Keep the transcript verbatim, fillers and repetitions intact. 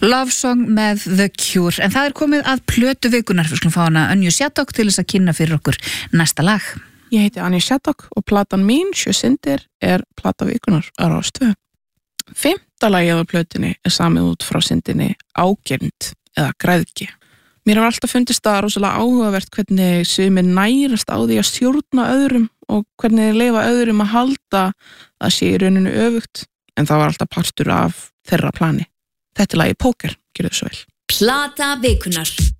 Love Song með The Cure. En það er komið að plötu vikunar. Við skulum fá hana Anja Shattuck til þess að kynna fyrir okkur næsta lag. Ég heiti Anja Shattuck og platan mín, Sjö syndir, er plata vikunar á Rás tvö. Fimmta lagið á plötunni er samið út frá syndinni Ágirnd eða græðgi. Mér hefur alltaf fundist það rosalega áhugavert hvernig sumir nærast á því að stjórna öðrum og hvernig þeir leyfa öðrum að halda að sé í rauninu öfugt, en það var alltaf partur af þeirra plani. Þetta er lagið Póker, gjörðu svo vel. Plata vikunar.